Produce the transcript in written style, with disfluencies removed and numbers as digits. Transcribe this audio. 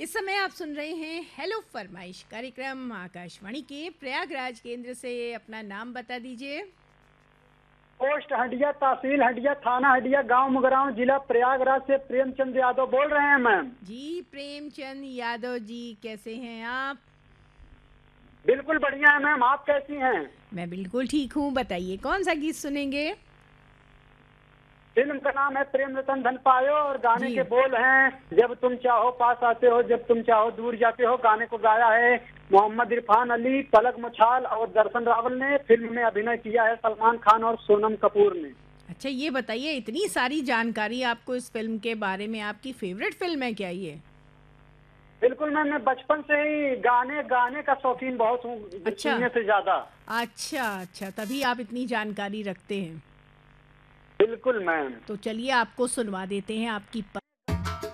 इस समय आप सुन रहे हैं हेलो फरमाइश कार्यक्रम आकाशवाणी के प्रयागराज केंद्र से। अपना नाम बता दीजिए। पोस्ट हंडिया, तहसील हंडिया, थाना हंडिया, गांव मुगराव, जिला प्रयागराज से प्रेमचंद यादव बोल रहे हैं मैम। जी प्रेमचंद यादव जी, कैसे हैं आप? बिल्कुल बढ़िया है मैम, आप कैसी हैं? मैं बिल्कुल ठीक हूँ। बताइए कौन सा गीत सुनेंगे? फिल्म का नाम है प्रेम रतन धन पायो और गाने जी। के बोल हैं जब तुम चाहो पास आते हो, जब तुम चाहो दूर जाते हो। गाने को गाया है मोहम्मद इरफान अली, पलक मुछाल और दर्शन रावल ने। फिल्म में अभिनय किया है सलमान खान और सोनम कपूर ने। अच्छा, ये बताइए, इतनी सारी जानकारी आपको इस फिल्म के बारे में, आपकी फेवरेट फिल्म है क्या ये? बिल्कुल मैम, मैं बचपन से ही गाने गाने का शौकीन बहुत हूँ, अच्छा सुनने से ज्यादा। अच्छा अच्छा, तभी आप इतनी जानकारी रखते हैं। बिल्कुल मैम। तो चलिए आपको सुनवा देते हैं आपकी